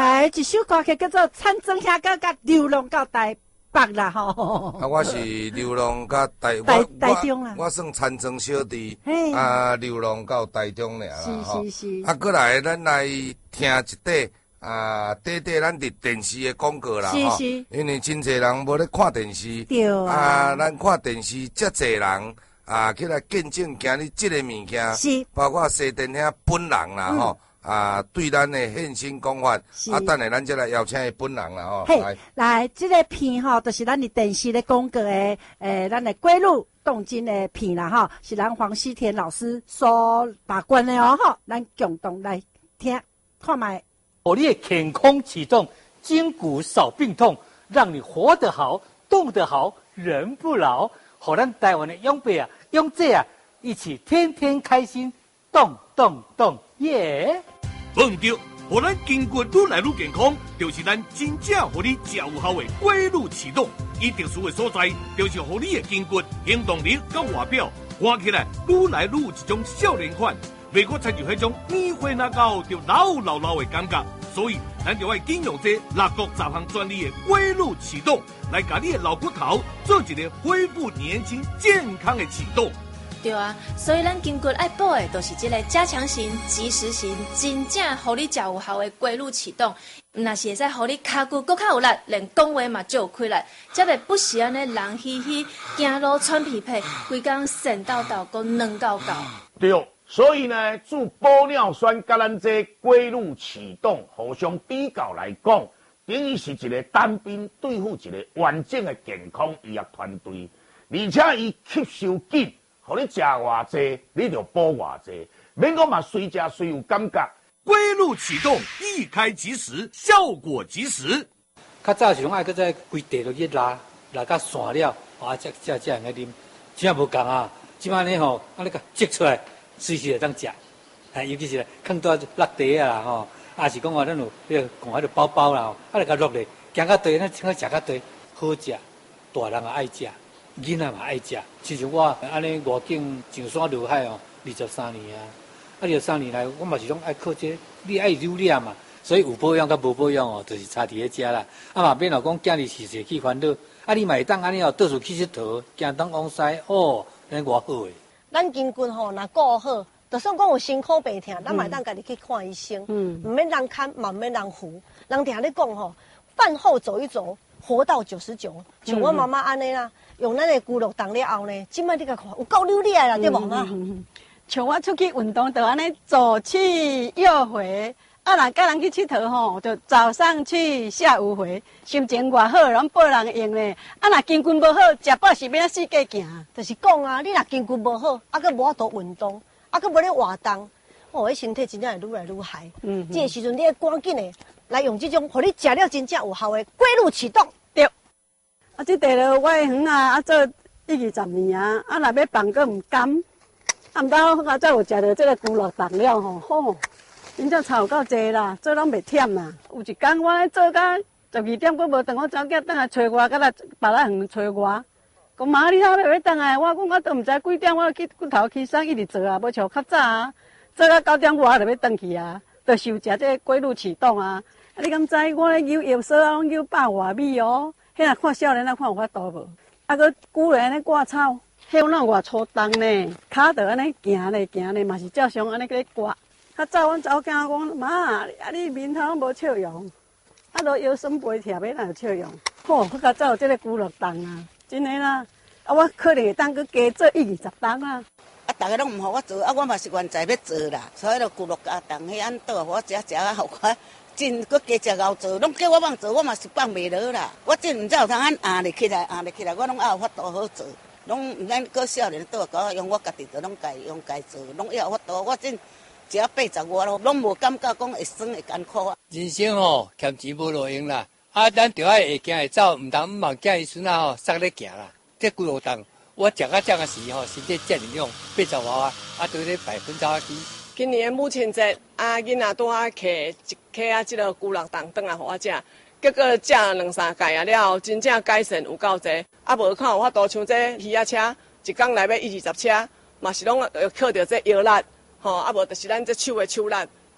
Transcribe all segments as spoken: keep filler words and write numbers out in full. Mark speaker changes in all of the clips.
Speaker 1: 来一首歌曲叫做《参庄兄哥甲流浪到台北》啦吼。
Speaker 2: 啊，我是流浪到台
Speaker 1: 台台中啦，
Speaker 2: 我算参庄小弟，啊，流浪到台中尔啦
Speaker 1: 吼。是是是。
Speaker 2: 啊，过来咱来听一底啊，短短咱伫电视的广告啦吼。是是。因为真侪人无咧看电视。
Speaker 1: 对啊。
Speaker 2: 啊，咱看电视，遮侪人啊，起来见证今日即个物件。是。包括西电兄本人啦吼。啊，对咱的献身讲法，啊，等下咱再来邀请伊本人啦吼。
Speaker 1: 嘿，来，这个片吼，就是咱的电视咧广告的，诶，咱的归路动金的片啦吼，是咱黄西田老师所把关的哦吼，咱共同来听看卖。
Speaker 3: 我你的健康启动，筋骨少病痛，让你活得好，动得好，人不老。和咱台湾的勇伯啊、勇姐啊，一起天天开心，动动动，耶！
Speaker 4: 忘掉，互咱筋骨愈来愈健康，就是咱真正互你最有效的规律启动。伊特殊的所在，就是互你的筋骨行动力甲外表看起来愈来愈有一种少年款，袂阁参照迄种年岁那高就老老老的感觉。所以，咱就要应用这六国十项专利的规律启动，来甲你的老骨头做一个恢复年轻健康的启动。
Speaker 5: 对啊，所以咱筋骨爱补的，都是这个加强型、及时型，真正互你较有效的规律启动。若是会使互你骹骨搁较有力，连讲话嘛就有开力，才袂不时安尼人嘻嘻，走路喘屁屁，规工神叨叨，搁软搞搞。
Speaker 6: 对，所以呢，做玻尿酸甲咱这规律启动互相比较来讲，等于是一个单兵对付一个完整的健康医药团队，而且伊吸收紧。互你食偌济，你就补偌济，免讲嘛随食随有感觉。
Speaker 4: 规律启动，一开即时，效果及时。
Speaker 3: 较早是拢爱搁在规地落去拉，拉到散了，啊，才才才用来啉。现在无共啊，即摆呢吼，啊你甲挤出来，随时会当食。啊，尤其是放到落地啊吼，啊是讲话咱有迄个讲迄个包包啦，啊来甲落咧，行到地，咱请个食到地，好食，大人也爱食。囡仔嘛爱食，其实我安尼外景上山下海哦，二十三年啊，啊二十三年来，我嘛是拢爱靠这，你爱留念嘛，所以有保养甲无保养哦，就是差伫咧遮啦。啊嘛，免老讲今日是是去烦恼，啊你嘛会当安尼哦，到处去佚佗，行东往西哦，安偌好诶。
Speaker 7: 咱筋骨吼，若顾好，就算讲有辛苦病痛，咱嘛会当家己去看医生，嗯，唔免人看，嘛唔免人扶。人定咧讲吼，饭后走一走，活到九十九，像我妈妈安尼啦。用咱的骨肉动了后呢，即摆你甲看有够流利啦，对无嘛？
Speaker 8: 像我出去运动，就安尼左去右回，啊，若甲人去佚佗吼，就早上去，下午回，心情偌好，拢报人用呢。啊，若筋骨无好，食饱是要四界行。
Speaker 7: 就是讲啊，你若筋骨无好，啊，佮无法度运动，啊，佮无咧活动，哦，迄身体真正会愈来愈害。嗯，这个时阵你要赶紧的来用这种，互你食了真正有效的规律启动。
Speaker 8: 对。啊，即地了我的园啊，啊做一二十年啊，啊若要放个唔甘，啊毋到我再有食到这个骨肉动了吼，吼，真正差有够济啦，做拢袂忝啦。有一工我咧做到十二点，佫无等我走囝倒来找我，佮来别来远找我。讲妈，你how要倒来？我讲我都毋知几点，我去骨头起身一直做啊，无像较早啊，做到九点外就要倒去啊，就受食这个规律启动啊。啊，你敢知我咧游药所啊，拢游百外米哦。迄若看少年仔看有法度无？啊，佮久咧安尼挂草，迄哪偌粗重呢？骹着安尼行咧行咧，嘛是照常安尼咧挂。较早阮查某囝讲妈，啊你面头拢无笑容，啊都腰酸背痛，要哪有笑容？吼，我较早有即个骨肉重啊，真诶啦。啊，我可能会当佮加做一二十重啊。
Speaker 9: 啊，逐个拢毋互我做，啊，我嘛是原在要做啦，所以就骨肉加重，迄安倒互我食食啊，互我。真搁加食熬做，拢叫我放做，我嘛是放袂落啦。我真毋知有通按压咧起来，压咧起来，我拢也有法度好做。拢毋免搁少年倒甲我用，我家己就拢家用家做，拢也有法度。我真只要八十外咯，拢无感觉讲会酸会艰苦啊。
Speaker 10: 人生吼，欠钱无路用啦。啊，咱着爱会行会走，毋通毋茫囝伊孙仔吼塞咧行啦。这骨肉重，我食到这个时吼，身体正能量八十外啊，啊，对咧百分之几。
Speaker 11: 今年母亲节，啊，囡仔拄啊摕一克啊，即个骨肉冻转来互我食，结果食两三届啊了后，真正改善有够济。啊，无看有法度像这鱼仔车，一工内要一二十车，嘛是拢靠着这腰力，吼，啊无就是咱这手的手力，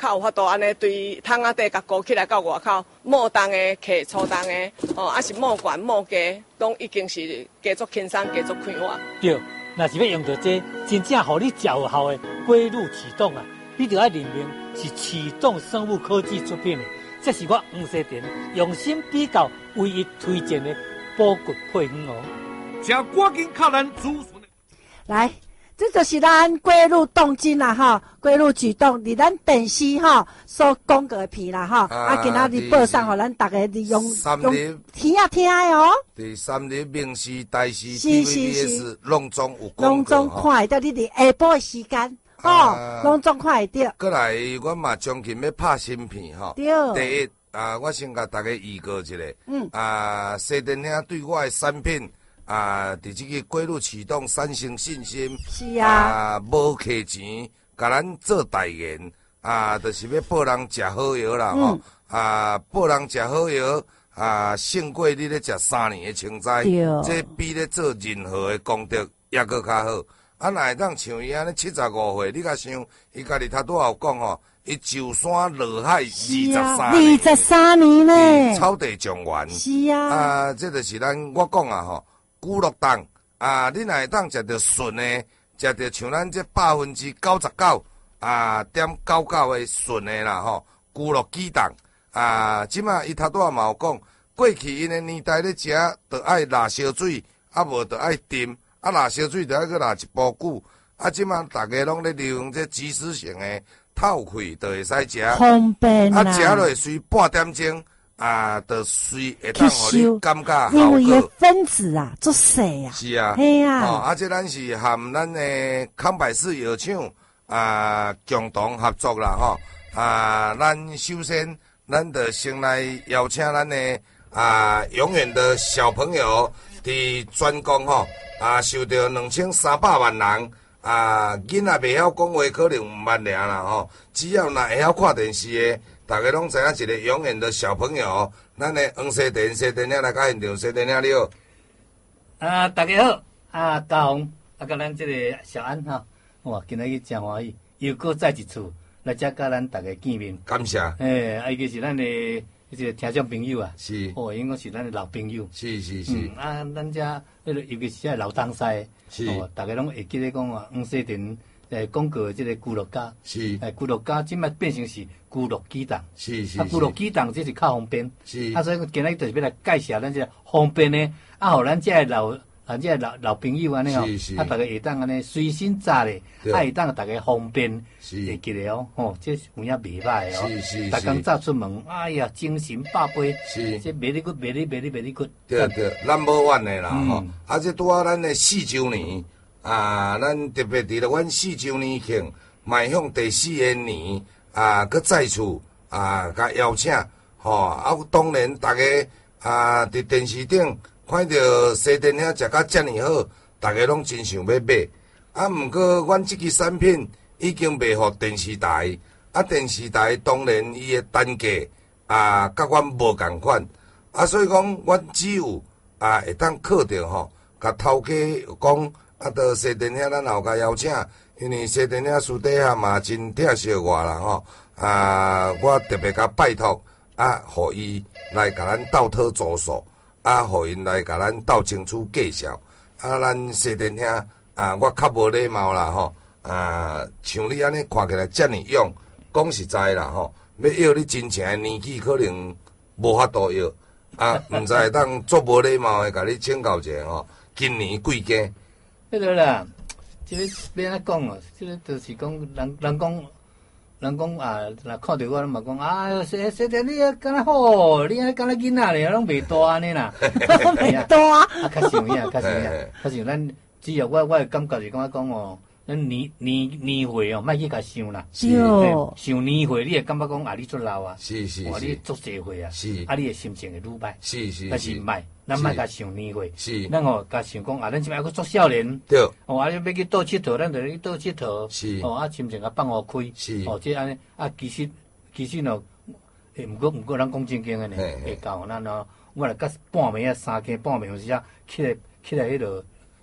Speaker 11: 较有法度安尼对窗仔底甲勾起来到外口，末档的客、初档的，哦，还是末悬、末低，拢已经是加速轻松、加速开花。
Speaker 3: 对，若是要用到这真正互你较有效的龟鹿启动啊，你就要认明是启动生物科技出品的，这是我黄世田用心比较唯一推荐的宝骨配方哦。
Speaker 4: 请赶紧敲咱子孙的
Speaker 1: 来。这就是咱龟鹿动静啦，哈，龟鹿举动，伫咱电视哈所讲过的片啦，哈，啊，今仔日报上，互咱大家利用用听啊听的哦。
Speaker 2: 第三日明视、台视、T V B S 拢总有广告，
Speaker 1: 拢总看会到，你伫下晡的时间，哦，拢总看会到。
Speaker 2: 过来，我嘛将近要拍新片吼。
Speaker 1: 对。
Speaker 2: 第一啊，我先甲大家预告一下，嗯，啊，西电兄对我的产品。啊！伫即个龟鹿启动三星信心，
Speaker 1: 是啊，
Speaker 2: 啊，无客钱，甲咱做代言，啊，就是要报人食好药啦，吼、嗯，啊，报人食好药，啊，胜过你咧食三年的青菜，这比咧做任何的功德也搁较好。啊，若会当像伊安尼七十五岁，你甲想，伊家己头拄有讲吼，伊上山落海二十三年，
Speaker 1: 二十三年呢，
Speaker 2: 草地状元，
Speaker 1: 是啊，
Speaker 2: 啊，这就是咱我讲啊，吼。骨碌冻啊，你若会当食着顺的，食着像咱这百分之九十九啊点九九的顺的啦吼，骨碌鸡冻啊，即马伊头拄仔嘛有讲，过去因的年代咧食，着爱辣烧水，啊无着爱炖，啊辣烧水着爱去辣一煲久，啊即马大家拢咧利用这即时性的透气，就会使食，
Speaker 1: 方便啦，
Speaker 2: 啊食落随半点钟。啊，就水会当互你感觉效果，
Speaker 1: 因为伊分子啊，足细啊，
Speaker 2: 是啊，
Speaker 1: 嘿啊，
Speaker 2: 哦，啊，这咱是含咱的康百氏药厂啊共同合作啦，吼、哦，啊，咱首先，咱就先来邀请咱的啊永远的小朋友伫全国吼啊受到两千三百万人啊囡仔袂晓讲话，可能五万人啦，吼、哦，只要若会晓看电视的。大家拢知影一个永远的小朋友，咱的黄世田、世田兄来到现场，世田兄你好。
Speaker 3: 啊，大家好，啊，嘉宏，啊，甲咱这个小安哈，哇，今仔日真欢喜，又搁再一次来遮甲咱大家见面。
Speaker 2: 感谢。
Speaker 3: 诶，啊，伊个是咱的这个听众朋友啊，
Speaker 2: 是。
Speaker 3: 哦，应该是咱的老朋友。
Speaker 2: 是是是。
Speaker 3: 嗯，啊，咱遮迄个尤其是在老东西，
Speaker 2: 是。
Speaker 3: 哦，大家拢会记得讲啊，黄世田。诶，广告的这个咕噜家
Speaker 2: 是，
Speaker 3: 诶，咕噜家即摆变成是咕噜鸡蛋，
Speaker 2: 是是，
Speaker 3: 啊，咕噜鸡蛋这是较方便，
Speaker 2: 是，
Speaker 3: 啊，所以今日就是要来介绍咱这方便的，啊，互咱这老，啊，这老老朋友安尼哦，啊，大家会当安尼随身揸咧，啊，会当大家方便，会记得哦，吼，这有影袂歹哦，
Speaker 2: 是是，
Speaker 3: 逐工早出门，哎呀，精神百倍，
Speaker 2: 是，
Speaker 3: 这美丽骨，美丽美丽美丽骨，
Speaker 2: 对对 ，number one 的啦吼，啊，这拄啊咱的四周年。啊，咱特别伫咧阮四周年庆，迈向第四个年，啊，搁再次啊，甲邀请，吼、哦，啊，当然大家啊，伫电视顶看到西电兄食甲遮尔好，大家拢真想要买。啊，毋过阮即支产品已经卖互电视台，啊，电视台当然伊的单价啊，甲阮无共款，啊，所以讲阮只有啊，会当靠着吼，甲头家讲。啊，到西电兄，咱也有甲邀请，因为西电兄私底下嘛真疼惜我啦吼。啊，我特别甲拜托，啊，互伊来甲咱斗讨助数，啊，互因来甲咱斗清楚介绍。啊，咱西电兄，啊，我较无礼貌啦吼。啊，像你安尼看起来遮尔勇，讲实在啦吼，要要你真正的年纪可能无法度要。啊，毋知会当做无礼貌的甲你请教一下吼。今年贵庚？
Speaker 3: 迄个啦，即个要安怎讲哦？即个就是讲，人人讲，人讲啊，若看到我，嘛讲啊，说说的你敢若好，你安尼敢若囡仔咧，拢袂大安尼啦，
Speaker 1: 袂大。
Speaker 3: 啊，较像影，较像影，较像咱只要我我的感觉是感觉讲哦，咱年年年岁哦，莫去甲想啦。
Speaker 1: 是哦。
Speaker 3: 想年岁，你会感觉讲啊，你足老啊。
Speaker 2: 是是是。
Speaker 3: 哇，你足济岁啊。
Speaker 2: 是。
Speaker 3: 啊，你的心情会愈歹。
Speaker 2: 是是是。
Speaker 3: 但是毋歹。咱莫甲想年岁，
Speaker 2: 是，
Speaker 3: 咱吼甲想讲啊，咱即摆还佫做少年，
Speaker 2: 对，
Speaker 3: 哦，啊，要去倒佚佗，咱就去倒佚佗，
Speaker 2: 是，
Speaker 3: 哦，啊，心情甲放互开，
Speaker 2: 是，
Speaker 3: 哦，即安尼，啊，其实其实喏，诶，毋过毋过咱讲正经诶呢，会到咱喏，我来甲半暝啊，三更半暝有时啊，起来起来迄落，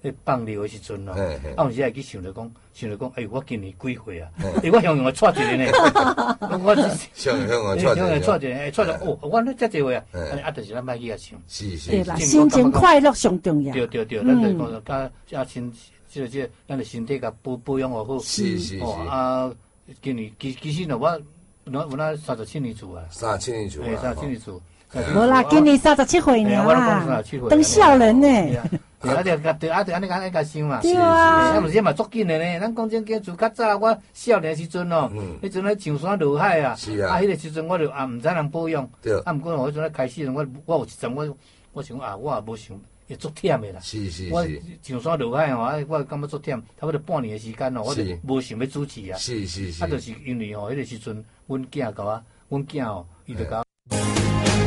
Speaker 3: 咧放尿的时阵咯，啊，有时会去想着讲，想着讲，哎，我今年几岁啊？哎，我向向我带一个呢，我
Speaker 2: 向向我带一个，
Speaker 3: 带一个，哎，带着哦，我咧遮济岁啊，安尼啊，就是咱莫去遐想，
Speaker 2: 是是，
Speaker 1: 对啦，心情快乐上重要。
Speaker 3: 对对对，咱就讲甲甲身，即个即个，咱的身体甲保保养好好。
Speaker 2: 是是是。
Speaker 3: 啊，今年其其实呢，我我我那三十七年厝啊，
Speaker 2: 三十七年厝啊，
Speaker 3: 三十七年厝。
Speaker 1: 无啦，今年三十七岁呢啦，当少人呢。
Speaker 3: 对啊，对啊，对啊，对安尼安尼甲想嘛。
Speaker 1: 对啊。
Speaker 3: 啊，毋是嘛，足紧的呢。咱讲正经，自较早我少年时阵哦，迄阵咧上山落海啊，啊，迄个时阵我就啊毋知人保养。对。啊，毋过我迄阵咧开始，我我有一阵我我想啊，我也无想会足忝的啦。是是是。我上山落海吼，我感觉足忝，差不多半年的时间哦，我就无想要主持啊。是是是。啊，就是因为吼，迄个时阵，阮囝甲我，阮囝哦，伊就甲